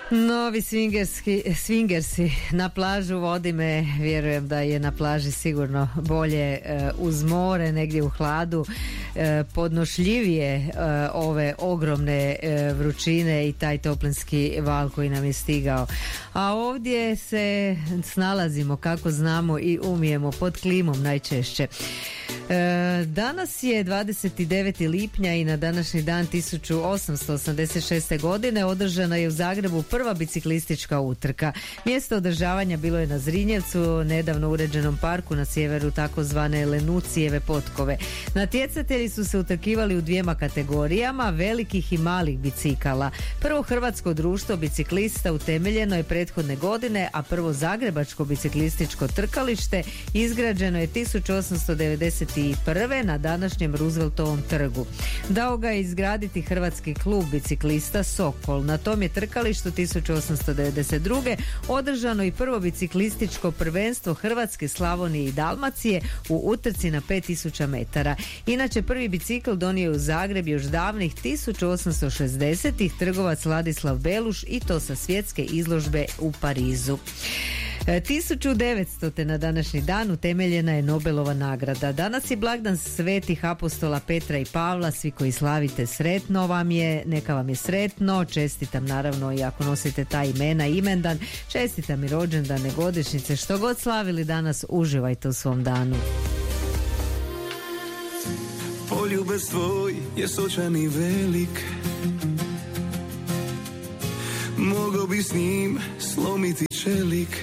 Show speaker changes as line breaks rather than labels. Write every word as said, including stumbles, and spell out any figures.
Novi swingerski, swingersi na plažu vodi me, vjerujem da je na plaži sigurno bolje e, uz more, negdje u hladu, e, podnošljivije e, ove ogromne e, vrućine i taj toplinski val koji nam je stigao. A ovdje se snalazimo kako znamo i umijemo pod klimom najčešće. E, danas je dvadeset deveti lipnja i na današnji dan tisuću osamsto osamdeset šeste. godine održana je u Zagrebu prva biciklistička utrka. Mjesto održavanja bilo je na Zrinjevcu, nedavno uređenom parku na sjeveru takozvane Lenucijeve potkove. Natjecatelji su se utrkivali u dvijema kategorijama, velikih i malih bicikala. Prvo hrvatsko društvo biciklista utemeljeno je prethodne godine, a prvo zagrebačko biciklističko trkalište izgrađeno je tisuću osamsto devedeset prve. na današnjem Rooseveltovom trgu. Dao ga je izgraditi Hrvatski klub biciklista Sokol. Na tom je trkalištu tisuću osamsto devedeset druge. održano i prvo biciklističko prvenstvo Hrvatske, Slavonije i Dalmacije u utrci na pet tisuća metara. Inače, prvi bicikl donio je u Zagreb još davnih tisuću osamsto šezdesetih. trgovac Ladislav Beluš, i to sa svjetske izložbe u Parizu. tisuću devetstote. na današnji dan utemeljena je Nobelova nagrada. Danas je blagdan svetih apostola Petra i Pavla. Svi koji slavite, sretno vam je, neka vam je sretno. Čestitam naravno i ako nosite ta imena, imendan. Čestitam i rođendane, godišnjice, što god slavili danas, uživajte u svom danu.
Poljubac tvoj je sočan i velik, mogao bi s njim slomiti čelik.